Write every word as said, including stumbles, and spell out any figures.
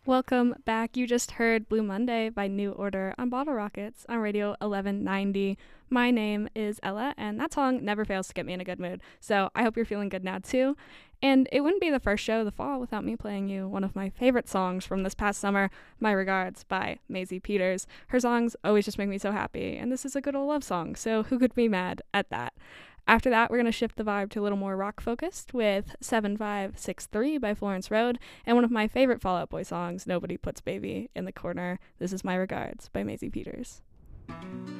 Welcome back. You just heard Blue Monday by New Order on Bottle Rockets on Radio eleven ninety. My name is Ella, and that song never fails to get me in a good mood. So I hope you're feeling good now, too. And it wouldn't be the first show of the fall without me playing you one of my favorite songs from this past summer, My Regards by Maisie Peters. Her songs always just make me so happy, and this is a good old love song, so who could be mad at that? After that, we're going to shift the vibe to a little more rock-focused with seven five six three by Florence Road, and one of my favorite Fall Out Boy songs, Nobody Puts Baby in the Corner. This is My Regards by Maisie Peters.